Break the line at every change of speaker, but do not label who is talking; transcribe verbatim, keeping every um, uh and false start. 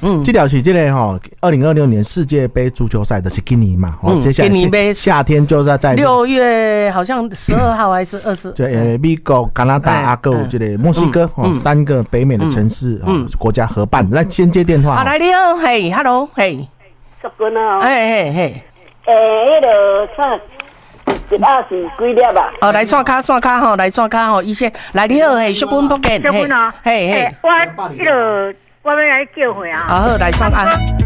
嗯，这条是这个哈，二零二六年世界杯足球赛的是今年嘛，哦、嗯，接下来夏天就是在
六月好像十二号还是二十？
对，呃，美国、加拿大、阿哥这个墨西哥哦、嗯，三个北美的城市嗯、哦、国家合办。来，先接电话。
好，来你好，嘿 ，hello， 嘿，
祝君啊，
嘿嘿嘿，
诶，迄个算一百是几粒啊？
哦，来刷卡刷卡吼，来刷卡吼，医生，来你好，嘿，淑君福建，
淑君啊，
嘿嘿，
我迄个我要来叫回啊。
好，来刷卡。